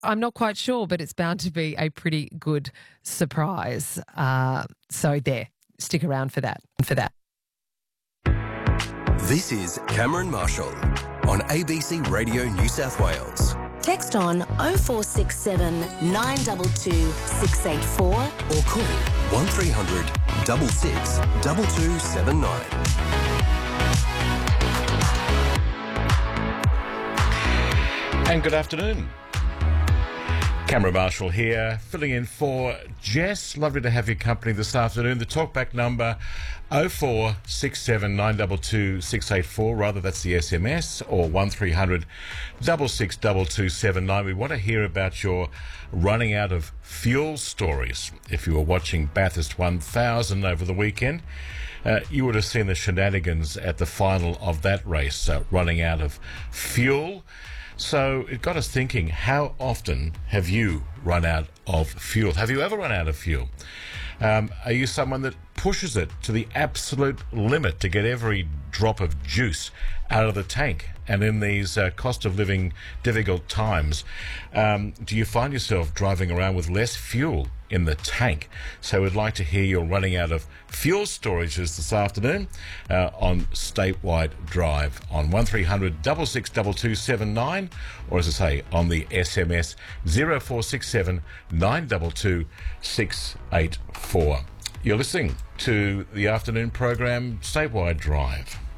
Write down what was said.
I'm not quite sure, but it's bound to be a pretty good surprise. So there, stick around for that. This is Cameron Marshall on ABC Radio New South Wales. Text on 0467 922 684 Or call 1300 66 2279. And good afternoon. Cameron Marshall here, filling in for Jess. Lovely to have your company this afternoon. The talkback number 0467 922 684, rather that's the SMS, or 1300 66 2279. We want to hear about your running out of fuel stories. If you were watching Bathurst 1000 over the weekend, you would have seen the shenanigans at the final of that race, running out of fuel. So it got us thinking, how often have you run out of fuel? Have you ever run out of fuel? Are you someone that pushes it to the absolute limit to get every drop of juice out of the tank? And in these cost of living difficult times, do you find yourself driving around with less fuel in the tank? So we'd like to hear your running out of fuel storages this afternoon on Statewide Drive on 1300 66 2279, or as I say, on the SMS 0467 922 684. You're listening to the afternoon program Statewide Drive.